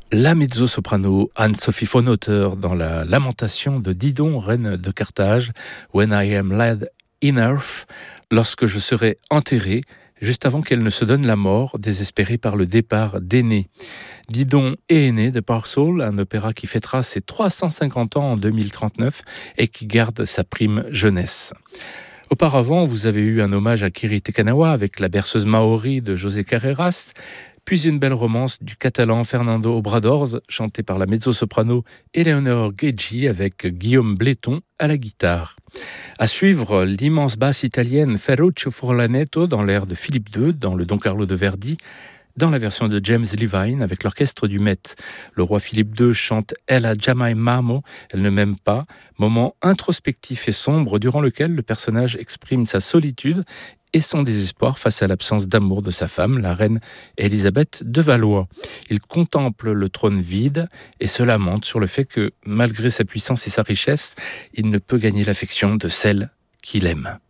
La mezzo-soprano Anne-Sophie Vonhoter dans la lamentation de Didon, reine de Carthage, When I am laid in earth, lorsque je serai enterré, juste avant qu'elle ne se donne la mort, désespérée par le départ d'Énée. Didon et Énée de Parsall, un opéra qui fêtera ses 350 ans en 2039 et qui garde sa prime jeunesse. Auparavant, vous avez eu un hommage à Kiri Te Kanawa avec la berceuse maori de José Carreras, puis une belle romance du catalan Fernando Obradors, chantée par la mezzo-soprano Eleonore Gaggi avec Guillaume Bléton à la guitare. À suivre, l'immense basse italienne Ferruccio Furlanetto dans l'air de Philippe II, dans le Don Carlo de Verdi, dans la version de James Levine avec l'orchestre du Met. Le roi Philippe II chante « Elle a jamais m'amo », elle ne m'aime pas, moment introspectif et sombre durant lequel le personnage exprime sa solitude et son désespoir face à l'absence d'amour de sa femme, la reine Élisabeth de Valois. Il contemple le trône vide et se lamente sur le fait que, malgré sa puissance et sa richesse, il ne peut gagner l'affection de celle qu'il aime.